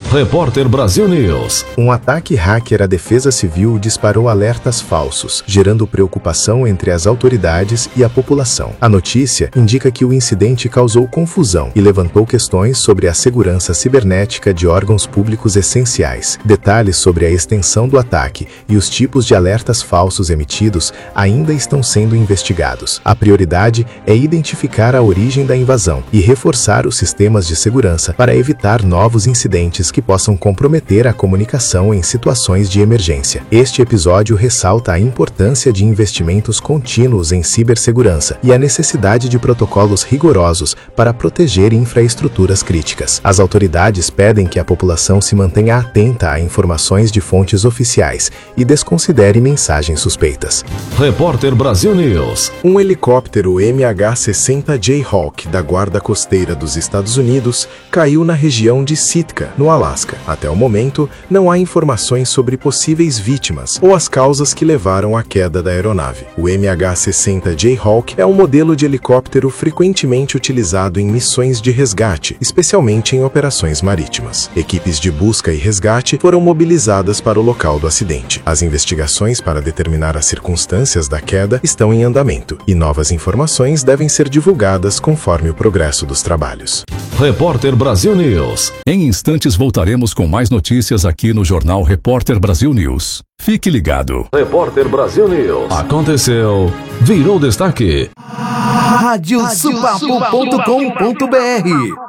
Repórter Brasil News. Um ataque hacker à Defesa Civil disparou alertas falsos, gerando preocupação entre as autoridades e a população. A notícia indica que o incidente causou confusão e levantou questões sobre a segurança cibernética de órgãos públicos essenciais. Detalhes sobre a extensão do ataque e os tipos de alertas falsos emitidos ainda estão sendo investigados. A prioridade é identificar a origem da invasão e reforçar os sistemas de segurança para evitar novos incidentes que possam comprometer a comunicação em situações de emergência. Este episódio ressalta a importância de investimentos contínuos em cibersegurança e a necessidade de protocolos rigorosos para proteger infraestruturas críticas. As autoridades pedem que a população se mantenha atenta a informações de fontes oficiais e desconsidere mensagens suspeitas. Repórter Brasil News. Um helicóptero MH-60 Jayhawk da Guarda Costeira dos Estados Unidos caiu na região de Sitka, no Alasca. Até o momento, não há informações sobre possíveis vítimas ou as causas que levaram à queda da aeronave. O MH-60 Jayhawk é um modelo de helicóptero frequentemente utilizado em missões de resgate, especialmente em operações marítimas. Equipes de busca e resgate foram mobilizadas para o local do acidente. As investigações para determinar as circunstâncias da queda estão em andamento e novas informações devem ser divulgadas conforme o progresso dos trabalhos. Repórter Brasil News. Em instantes voltaremos com mais notícias aqui no Jornal Repórter Brasil News. Fique ligado. Repórter Brasil News. Aconteceu, virou destaque. Radiosupapo.com.br